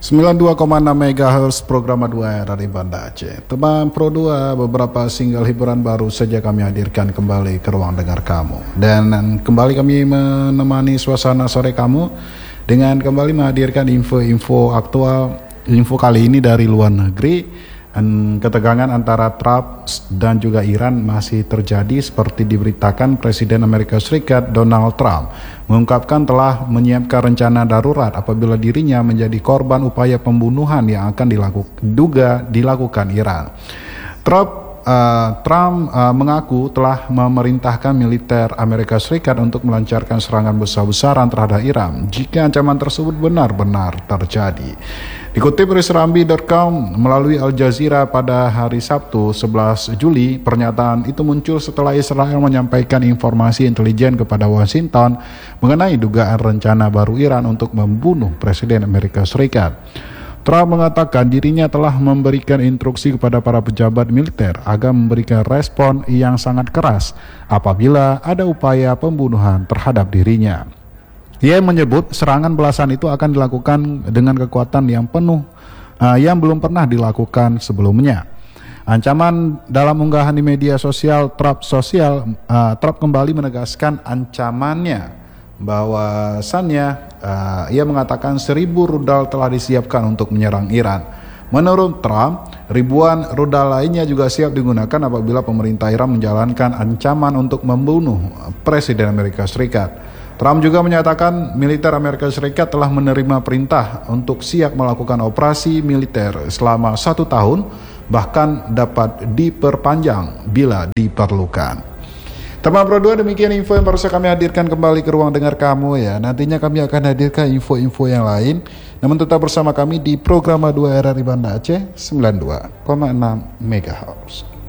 92,6 MHz program 2 dari Banda Aceh. Teman Pro 2, beberapa single hiburan baru saja kami hadirkan kembali ke ruang dengar kamu. Dan kembali kami menemani suasana sore kamu dengan kembali menghadirkan info-info aktual. Info kali ini dari luar negeri. Ketegangan antara Trump dan juga Iran masih terjadi seperti diberitakan Presiden Amerika Serikat Donald Trump mengungkapkan telah menyiapkan rencana darurat apabila dirinya menjadi korban upaya pembunuhan yang akan dilakukan Iran. Trump mengaku telah memerintahkan militer Amerika Serikat untuk melancarkan serangan besar-besaran terhadap Iran jika ancaman tersebut benar-benar terjadi. Dikutip dari Serambi.com melalui Al Jazeera pada hari Sabtu 11 Juli, pernyataan itu muncul setelah Israel menyampaikan informasi intelijen kepada Washington mengenai dugaan rencana baru Iran untuk membunuh Presiden Amerika Serikat. Trump mengatakan dirinya telah memberikan instruksi kepada para pejabat militer agar memberikan respon yang sangat keras apabila ada upaya pembunuhan terhadap dirinya. Ia menyebut serangan belasan itu akan dilakukan dengan kekuatan yang penuh yang belum pernah dilakukan sebelumnya. Ancaman dalam unggahan di media sosial Trump kembali menegaskan ancamannya bahwasannya ia mengatakan 1.000 rudal telah disiapkan untuk menyerang Iran. Menurut Trump, ribuan rudal lainnya juga siap digunakan apabila pemerintah Iran menjalankan ancaman untuk membunuh Presiden Amerika Serikat. Trump juga menyatakan militer Amerika Serikat telah menerima perintah untuk siap melakukan operasi militer selama 1 tahun, bahkan dapat diperpanjang bila diperlukan. Teman Pro 2, demikian info yang baru saja kami hadirkan kembali ke ruang dengar kamu ya. Nantinya kami akan hadirkan info-info yang lain. Namun tetap bersama kami di program 2 RRI Banda Aceh 92,6 MHz.